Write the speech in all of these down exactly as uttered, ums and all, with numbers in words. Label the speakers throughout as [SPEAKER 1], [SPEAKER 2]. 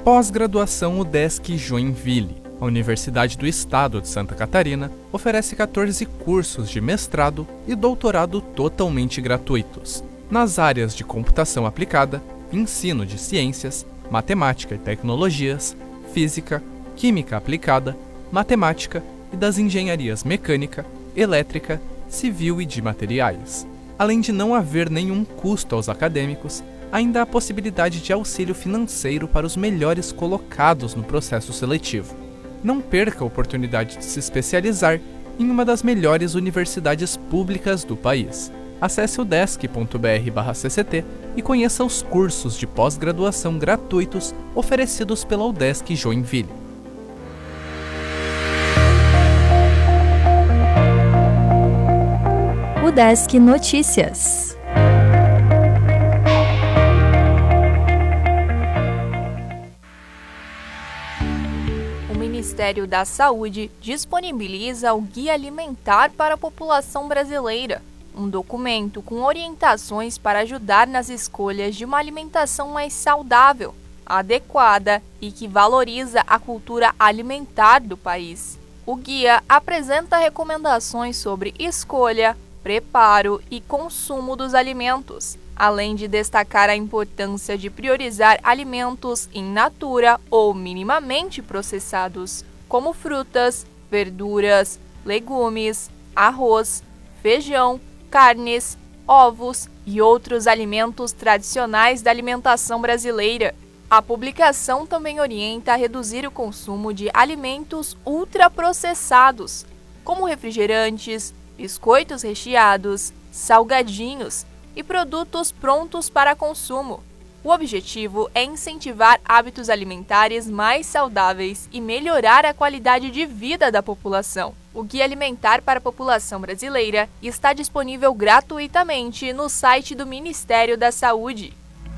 [SPEAKER 1] Pós-graduação UDESC Joinville. A Universidade do Estado de Santa Catarina oferece quatorze cursos de mestrado e doutorado totalmente gratuitos, nas áreas de computação aplicada, ensino de ciências, matemática e tecnologias, física, química aplicada, matemática e das engenharias mecânica, elétrica, civil e de materiais. Além de não haver nenhum custo aos acadêmicos, ainda há a possibilidade de auxílio financeiro para os melhores colocados no processo seletivo. Não perca a oportunidade de se especializar em uma das melhores universidades públicas do país. Acesse udesc ponto br barra C C T e conheça os cursos de pós-graduação gratuitos oferecidos pela UDESC Joinville.
[SPEAKER 2] UDESC Notícias.
[SPEAKER 3] O Ministério da Saúde disponibiliza o Guia Alimentar para a População Brasileira, um documento com orientações para ajudar nas escolhas de uma alimentação mais saudável, adequada e que valoriza a cultura alimentar do país. O guia apresenta recomendações sobre escolha, preparo e consumo dos alimentos, além de destacar a importância de priorizar alimentos in natura ou minimamente processados, como frutas, verduras, legumes, arroz, feijão, carnes, ovos e outros alimentos tradicionais da alimentação brasileira. A publicação também orienta a reduzir o consumo de alimentos ultraprocessados, como refrigerantes, biscoitos recheados, salgadinhos e produtos prontos para consumo. O objetivo é incentivar hábitos alimentares mais saudáveis e melhorar a qualidade de vida da população. O Guia Alimentar para a População Brasileira está disponível gratuitamente no site do Ministério da Saúde.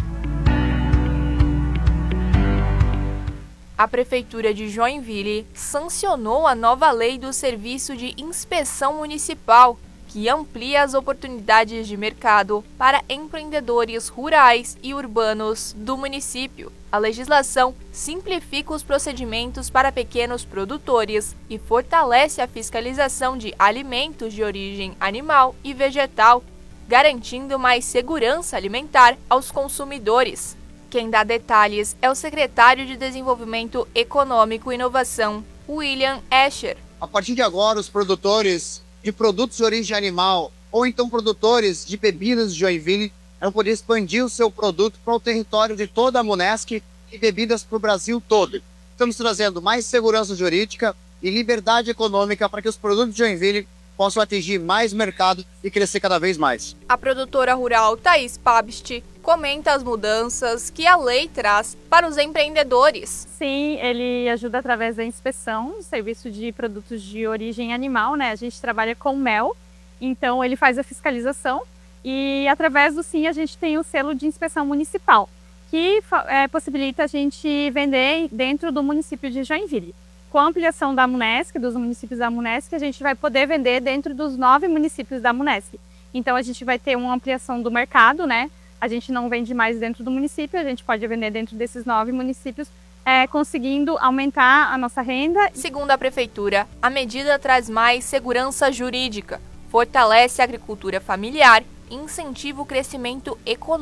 [SPEAKER 3] A Prefeitura de Joinville sancionou a nova lei do Serviço de Inspeção Municipal, que amplia as oportunidades de mercado para empreendedores rurais e urbanos do município. A legislação simplifica os procedimentos para pequenos produtores e fortalece a fiscalização de alimentos de origem animal e vegetal, garantindo mais segurança alimentar aos consumidores. Quem dá detalhes é o secretário de Desenvolvimento Econômico e Inovação, William Escher.
[SPEAKER 4] A partir de agora, os produtores de produtos de origem animal ou então produtores de bebidas de Joinville vão poder expandir o seu produto para o território de toda a Munesc e bebidas para o Brasil todo. Estamos trazendo mais segurança jurídica e liberdade econômica para que os produtos de Joinville possam atingir mais mercado e crescer cada vez mais.
[SPEAKER 3] A produtora rural Thaís Pabst comenta as mudanças que a lei traz para os empreendedores.
[SPEAKER 5] Sim, ele ajuda através da inspeção, serviço de produtos de origem animal, né? A gente trabalha com mel, então ele faz a fiscalização e através do Sim a gente tem o selo de inspeção municipal, que é, possibilita a gente vender dentro do município de Joinville. Com a ampliação da Munesc, dos municípios da Munesc, a gente vai poder vender dentro dos nove municípios da Munesc. Então a gente vai ter uma ampliação do mercado, né? A gente não vende mais dentro do município, a gente pode vender dentro desses nove municípios, é, conseguindo aumentar a nossa renda.
[SPEAKER 3] Segundo a Prefeitura, a medida traz mais segurança jurídica, fortalece a agricultura familiar e incentiva o crescimento econômico.